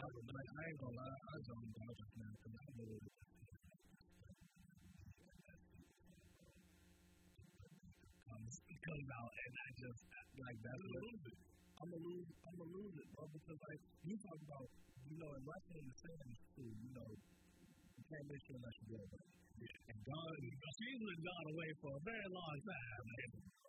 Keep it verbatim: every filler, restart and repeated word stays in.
but like, I ain't gonna lie, I zoned out just now because I know it. Um, it comes out, and I just, like, that's what lose it. I'm gonna lose, I'm gonna lose it, bro, because, like, you talk about, you know, and wrestling the same too, you know, you can't make sure unless you go, but, yeah, and God, she's been gone away for a very long time, man.